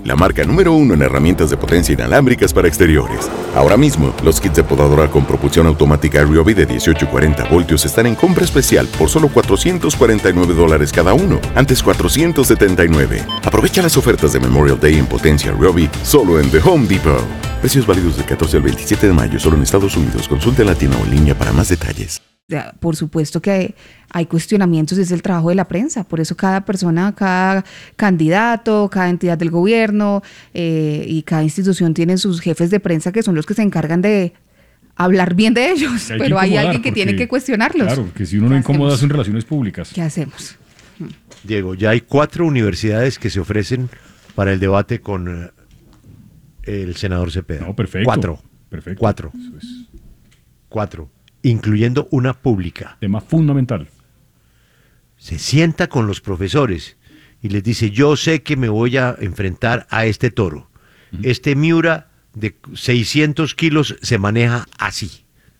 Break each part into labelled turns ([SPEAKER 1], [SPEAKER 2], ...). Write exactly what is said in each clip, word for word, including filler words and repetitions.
[SPEAKER 1] la marca número uno en herramientas de potencia inalámbricas para exteriores. Ahora mismo, los kits de podadora con propulsión automática Ryobi de dieciocho y cuarenta voltios están en compra especial por solo cuatrocientos cuarenta y nueve dólares cada uno, antes cuatrocientos setenta y nueve. Aprovecha las ofertas de Memorial Day en potencia Ryobi solo en The Home Depot. Precios válidos del catorce al veintisiete de mayo, solo en Estados Unidos. Consulte en la tienda o en línea para más detalles.
[SPEAKER 2] Por supuesto que hay, hay cuestionamientos, es el trabajo de la prensa, por eso cada persona, cada candidato, cada entidad del gobierno eh, y cada institución tiene sus jefes de prensa que son los que se encargan de hablar bien de ellos, hay pero hay alguien que porque, tiene que cuestionarlos.
[SPEAKER 3] Claro, que si uno no incomoda en relaciones públicas.
[SPEAKER 2] ¿Qué hacemos?
[SPEAKER 4] Diego, ya hay cuatro universidades que se ofrecen para el debate con el senador Cepeda.
[SPEAKER 3] No, perfecto.
[SPEAKER 4] Cuatro.
[SPEAKER 3] Perfecto.
[SPEAKER 4] Cuatro.
[SPEAKER 3] Eso es.
[SPEAKER 4] Cuatro. Incluyendo una pública.
[SPEAKER 3] Tema fundamental.
[SPEAKER 4] Se sienta con los profesores y les dice, yo sé que me voy a enfrentar a este toro. Uh-huh. Este Miura de seiscientos kilos se maneja así.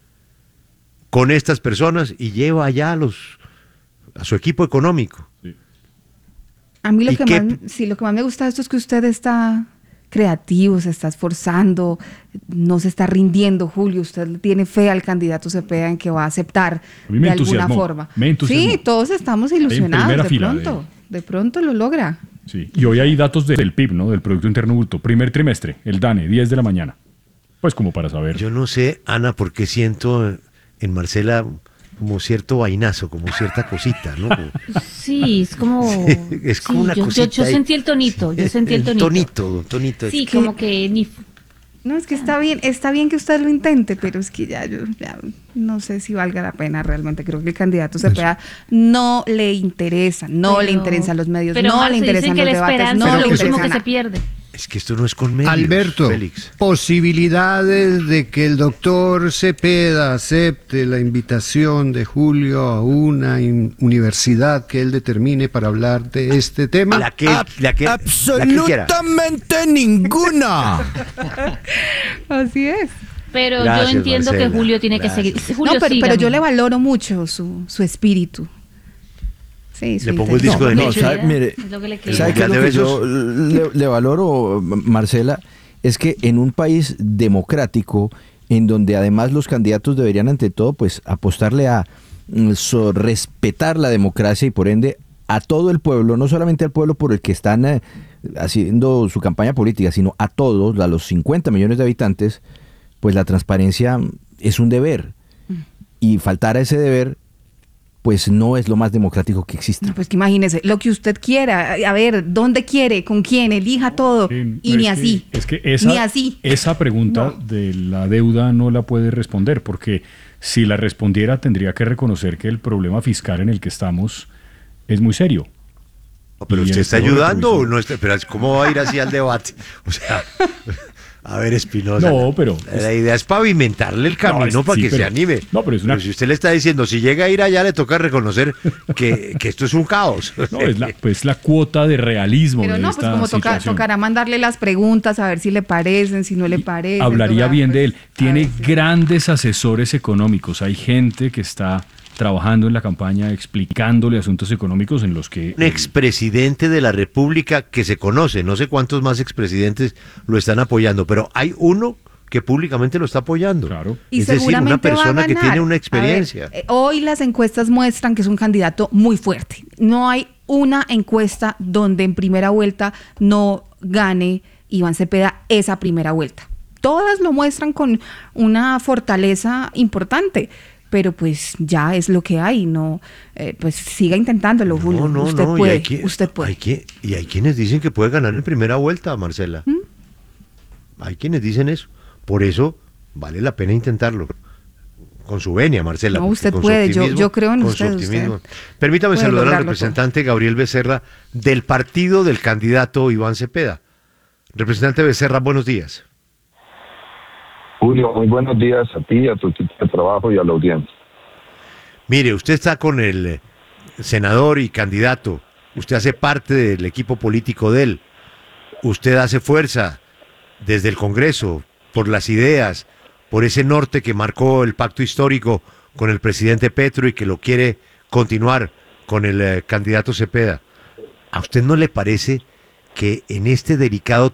[SPEAKER 4] Con estas personas y lleva allá a, los, a su equipo económico.
[SPEAKER 2] Sí. A mí lo que,
[SPEAKER 4] qué...
[SPEAKER 2] más, sí, lo que más me gusta de esto es que usted está creativo, se está esforzando, no se está rindiendo, Julio. Usted tiene fe al candidato Cepeda en que va a aceptar
[SPEAKER 3] a mí me
[SPEAKER 2] de alguna forma.
[SPEAKER 3] Me entusiasmó.
[SPEAKER 2] Sí, todos estamos ilusionados. De pronto, de... de pronto lo logra.
[SPEAKER 3] Sí, y hoy hay datos del P I B, ¿no? Del Producto Interno Bruto. Primer trimestre, el DANE, diez de la mañana. Pues como para saber.
[SPEAKER 4] Yo no sé, Ana, por qué siento en Marcela como cierto vainazo, como cierta cosita, ¿no?
[SPEAKER 5] Sí, es como...
[SPEAKER 4] Sí, es como
[SPEAKER 5] sí,
[SPEAKER 4] una
[SPEAKER 5] yo,
[SPEAKER 4] cosita.
[SPEAKER 5] Yo, yo sentí el tonito, yo sentí el tonito.
[SPEAKER 4] Tonito, tonito.
[SPEAKER 5] Sí,
[SPEAKER 4] es
[SPEAKER 5] como
[SPEAKER 4] que...
[SPEAKER 5] que ni...
[SPEAKER 2] No, es que está bien, está bien que usted lo intente, pero es que ya yo ya no sé si valga la pena realmente. Creo que el candidato Cepeda no le interesa, no pero, le interesan los medios, no Marce, le interesan los debates, no le interesa
[SPEAKER 5] que se pierde.
[SPEAKER 4] Es que esto no es con medios,
[SPEAKER 6] Alberto,
[SPEAKER 4] Félix.
[SPEAKER 6] Posibilidades de que el doctor Cepeda acepte la invitación de Julio a una in- universidad que él determine para hablar de este tema.
[SPEAKER 4] La que, la que,
[SPEAKER 7] absolutamente
[SPEAKER 4] la que
[SPEAKER 7] ninguna.
[SPEAKER 2] Así es.
[SPEAKER 5] Pero
[SPEAKER 4] Gracias,
[SPEAKER 5] yo entiendo
[SPEAKER 4] Marcela.
[SPEAKER 5] que Julio tiene
[SPEAKER 4] Gracias.
[SPEAKER 5] que seguir. Julio,
[SPEAKER 2] no, pero,
[SPEAKER 5] sígame.
[SPEAKER 2] pero yo le valoro mucho su, su espíritu. Sí,
[SPEAKER 4] le pongo el disco
[SPEAKER 5] no,
[SPEAKER 4] de
[SPEAKER 5] no,
[SPEAKER 4] noche.
[SPEAKER 5] sabe,
[SPEAKER 7] mire,
[SPEAKER 5] es lo que le
[SPEAKER 7] ¿sabe qué es lo que yo le, le valoro, Marcela? Es que en un país democrático, en donde además los candidatos deberían ante todo pues apostarle a so, respetar la democracia y por ende a todo el pueblo, no solamente al pueblo por el que están eh, haciendo su campaña política, sino a todos, a los cincuenta millones de habitantes, pues la transparencia es un deber. Y faltar a ese deber pues no es lo más democrático que existe.
[SPEAKER 2] Pues que imagínese, lo que usted quiera, a ver, ¿dónde quiere? ¿Con quién? Elija todo.
[SPEAKER 3] Sí,
[SPEAKER 2] y ni
[SPEAKER 3] que,
[SPEAKER 2] así.
[SPEAKER 3] Es que esa,
[SPEAKER 2] ni así.
[SPEAKER 3] esa pregunta no. de la deuda no la puede responder, porque si la respondiera tendría que reconocer que el problema fiscal en el que estamos es muy serio.
[SPEAKER 4] No, pero y usted está ayudando o no está, pero ¿cómo va a ir así al debate? O sea... A ver, Espinosa.
[SPEAKER 3] No, pero...
[SPEAKER 4] La idea es pavimentarle el camino no, es, para sí, que pero, se anime.
[SPEAKER 3] No, pero es una...
[SPEAKER 4] Pero si usted le está diciendo, si llega a ir allá, le toca reconocer que, que esto es un caos.
[SPEAKER 3] No, es la, pues la cuota de realismo
[SPEAKER 2] pero
[SPEAKER 3] de
[SPEAKER 2] no,
[SPEAKER 3] esta
[SPEAKER 2] pues como toca, tocará mandarle las preguntas, a ver si le parecen, si no le parecen.
[SPEAKER 3] Hablaría
[SPEAKER 2] toca,
[SPEAKER 3] bien
[SPEAKER 2] pues,
[SPEAKER 3] de él. Tiene
[SPEAKER 2] ver, sí.
[SPEAKER 3] grandes asesores económicos. Hay gente que está trabajando en la campaña, explicándole asuntos económicos en los que...
[SPEAKER 4] Un expresidente de la República que se conoce, no sé cuántos más expresidentes lo están apoyando, pero hay uno que públicamente lo está apoyando.
[SPEAKER 3] Claro.
[SPEAKER 2] Y
[SPEAKER 4] es decir, una persona que tiene una experiencia.
[SPEAKER 2] Ver, hoy las encuestas muestran que es un candidato muy fuerte. No hay una encuesta donde en primera vuelta no gane Iván Cepeda esa primera vuelta. Todas lo muestran con una fortaleza importante. Pero pues ya es lo que hay, no, eh, pues siga intentándolo, Julio.
[SPEAKER 4] No, no,
[SPEAKER 2] usted
[SPEAKER 4] no,
[SPEAKER 2] puede,
[SPEAKER 4] que,
[SPEAKER 2] usted puede.
[SPEAKER 4] Hay que, y hay quienes dicen que puede ganar en primera vuelta, Marcela. ¿Mm? Hay quienes dicen eso. Por eso vale la pena intentarlo. Con su venia, Marcela.
[SPEAKER 2] No, usted puede, yo, yo creo en usted, usted.
[SPEAKER 4] Permítame saludar al representante todo. Gabriel Becerra del partido del candidato Iván Cepeda. Representante Becerra, buenos días.
[SPEAKER 8] Julio, muy buenos días a ti, a tu equipo de trabajo y a la audiencia.
[SPEAKER 4] Mire, usted está con el senador y candidato, usted hace parte del equipo político de él, usted hace fuerza desde el Congreso por las ideas, por ese norte que marcó el pacto histórico con el presidente Petro y que lo quiere continuar con el eh, candidato Cepeda. ¿A usted no le parece que en este delicado